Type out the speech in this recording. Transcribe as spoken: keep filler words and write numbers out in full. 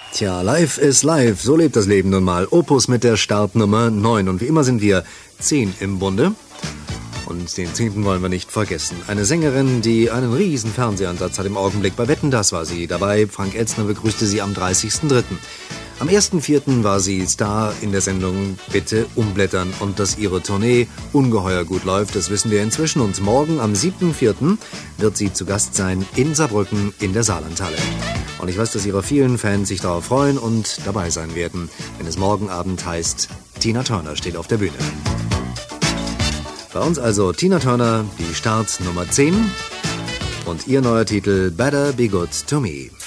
Tja, live ist live, so lebt das Leben nun mal. Opus mit der Startnummer neun. Und wie immer sind wir zehn im Bunde. Und den zehnten wollen wir nicht vergessen. Eine Sängerin, die einen riesen Fernsehansatz hat im Augenblick. Bei Wetten, das war sie dabei. Frank Elstner begrüßte sie am dreißigsten dritten Am ersten vierten war sie Star in der Sendung Bitte umblättern. Und dass ihre Tournee ungeheuer gut läuft, das wissen wir inzwischen. Und morgen am siebten vierten wird sie zu Gast sein in Saarbrücken in der Saarlandhalle. Und ich weiß, dass ihre vielen Fans sich darauf freuen und dabei sein werden, wenn es morgen Abend heißt, Tina Turner steht auf der Bühne. Bei uns also Tina Turner, die Startnummer zehn und ihr neuer Titel Better Be Good To Me.